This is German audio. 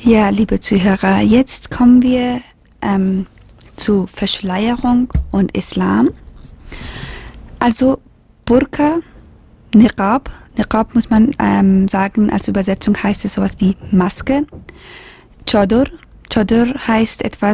Ja, liebe Zuhörer, jetzt kommen wir zu Verschleierung und Islam. Also Burka, Niqab. Niqab muss man sagen, als Übersetzung heißt es sowas wie Maske. Chador. Chador heißt etwas